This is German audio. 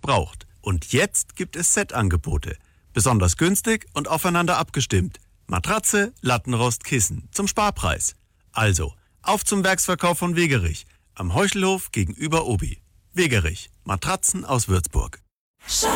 braucht. Und jetzt gibt es Set-Angebote. Besonders günstig und aufeinander abgestimmt. Matratze, Lattenrost, Kissen zum Sparpreis. Also, auf zum Werksverkauf von Wegerich. Am Heuchelhof gegenüber Obi. Wegerich. Matratzen aus Würzburg. Schau